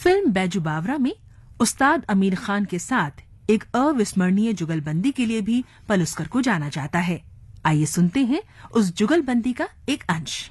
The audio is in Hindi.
फिल्म बैजू बावरा में उस्ताद आमिर खान के साथ एक अविस्मरणीय जुगलबंदी के लिए भी पलुस्कर को जाना जाता है। आइए सुनते हैं उस जुगलबंदी का एक अंश।